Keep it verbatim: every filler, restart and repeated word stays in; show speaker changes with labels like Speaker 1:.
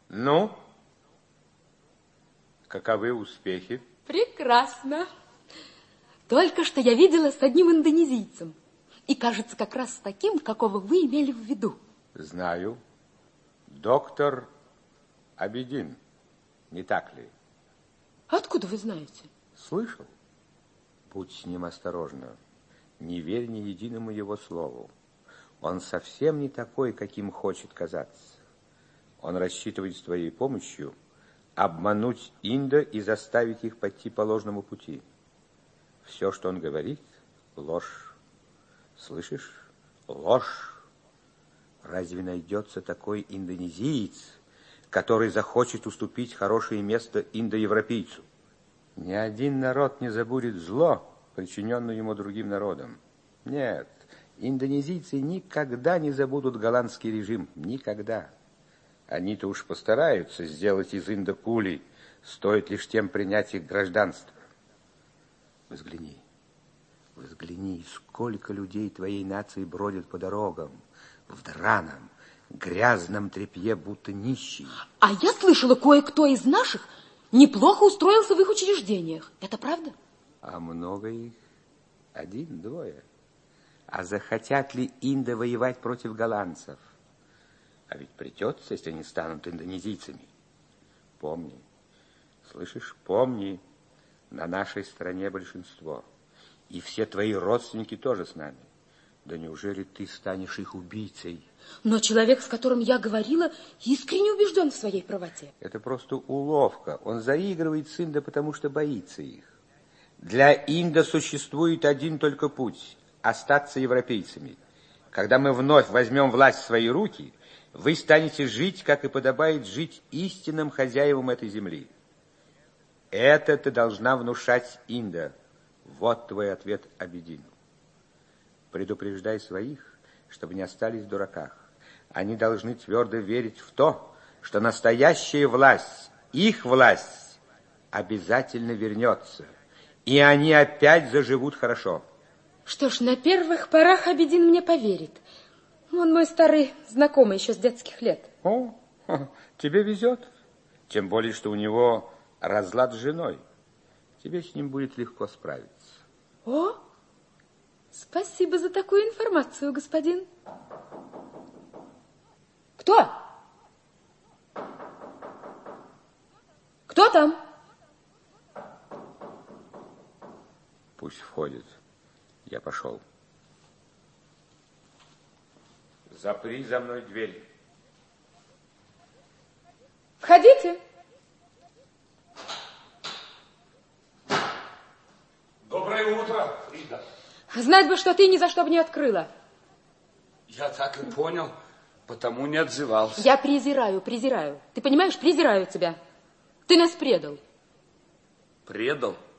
Speaker 1: Ну, каковы успехи?
Speaker 2: Прекрасно. Только что я видела с одним индонезийцем. И, кажется, как раз с таким, какого вы имели в виду.
Speaker 1: Знаю. Доктор Абедин, не так ли?
Speaker 2: Откуда вы знаете?
Speaker 1: Слышал. Будь с ним осторожна. Не верь ни единому его слову. Он совсем не такой, каким хочет казаться. Он рассчитывает с твоей помощью обмануть Инда и заставить их пойти по ложному пути. Все, что он говорит, ложь. Слышишь? Ложь. Разве найдется такой индонезиец, который захочет уступить хорошее место индоевропейцу? Ни один народ не забудет зло, причиненное ему другим народам. Нет, индонезийцы никогда не забудут голландский режим. Никогда. Они-то уж постараются сделать из Инда пули, стоит лишь тем принять их гражданство. Взгляни, взгляни, сколько людей твоей нации бродят по дорогам, в драном, грязном тряпье, будто нищие.
Speaker 2: А я слышала, кое-кто из наших неплохо устроился в их учреждениях. Это правда?
Speaker 1: А много их? Один, двое. А захотят ли инды воевать против голландцев? А ведь придется, если они станут индонезийцами. Помни, слышишь, помни, на нашей стороне большинство. И все твои родственники тоже с нами. Да неужели ты станешь их убийцей?
Speaker 2: Но человек, с которым я говорила, искренне убежден в своей правоте.
Speaker 1: Это просто уловка. Он заигрывает с Инда, потому что боится их. Для Инда существует один только путь – остаться европейцами. Когда мы вновь возьмем власть в свои руки, вы станете жить, как и подобает жить истинным хозяевам этой земли. Это ты должна внушать Инда. Вот твой ответ Абедину. Предупреждай своих, чтобы не остались в дураках. Они должны твердо верить в то, что настоящая власть, их власть, обязательно вернется. И они опять заживут хорошо.
Speaker 2: Что ж, на первых порах Абедин мне поверит. Он мой старый знакомый еще с детских лет.
Speaker 1: О, тебе везет. Тем более, что у него разлад с женой. Тебе с ним будет легко справиться.
Speaker 2: О, спасибо за такую информацию, господин. Кто? Кто там?
Speaker 1: Пусть входит. Я пошел. Запри за мной дверь.
Speaker 2: Входите.
Speaker 3: Доброе утро, Фрида.
Speaker 2: Знать бы, что ты ни за что бы не открыла.
Speaker 3: Я так и понял, потому не отзывался.
Speaker 2: Я презираю, презираю. Ты понимаешь, презираю тебя. Ты нас предал.
Speaker 3: Предал?